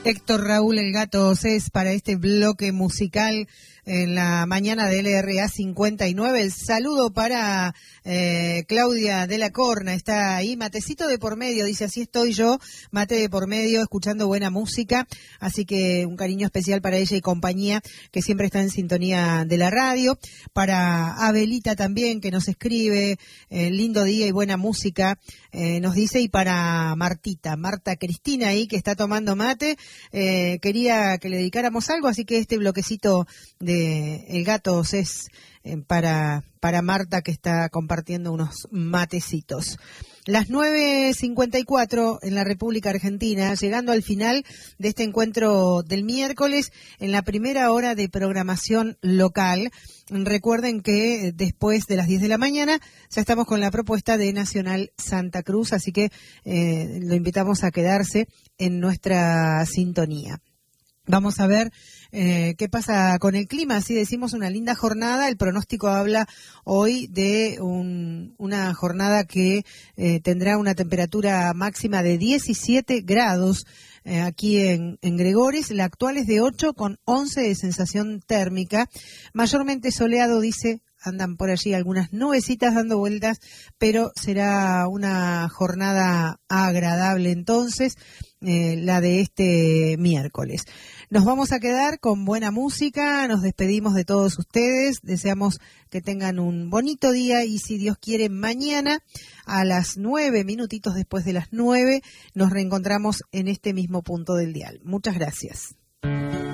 Héctor Raúl El Gato Cés para este bloque musical en la mañana de LRA 59. El saludo para Claudia de la Corna, está ahí, matecito de por medio, dice, así estoy yo, mate de por medio, escuchando buena música, así que un cariño especial para ella y compañía, que siempre está en sintonía de la radio. Para Abelita también, que nos escribe, lindo día y buena música, nos dice, y para Marta Cristina ahí, que está tomando mate, quería que le dedicáramos algo, así que este bloquecito de El Gato es para Marta, que está compartiendo unos matecitos. Las 9:54 en la República Argentina, llegando al final de este encuentro del miércoles, en la primera hora de programación local. Recuerden que después de las 10 de la mañana ya estamos con la propuesta de Nacional Santa Cruz, así que lo invitamos a quedarse en nuestra sintonía. Vamos a ver qué pasa con el clima. Así decimos, una linda jornada. El pronóstico habla hoy de una jornada que tendrá una temperatura máxima de 17 grados aquí en Gregores. La actual es de 8 con 11 de sensación térmica. Mayormente soleado, dice. Andan por allí algunas nubecitas dando vueltas, pero será una jornada agradable entonces, la de este miércoles. Nos vamos a quedar con buena música, nos despedimos de todos ustedes, deseamos que tengan un bonito día y, si Dios quiere, mañana a las 9, minutitos después de las 9, nos reencontramos en este mismo punto del dial. Muchas gracias.